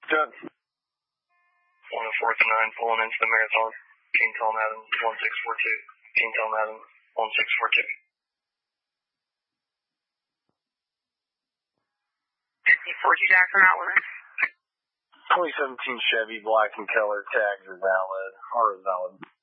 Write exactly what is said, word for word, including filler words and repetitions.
Good. one oh four to nine, pulling into the marathon. King Tom Adams, one six four two. King Tom Adams, one six four two. four two Jackson Outlander. twenty seventeen Chevy, black and color, tags are valid. R is valid.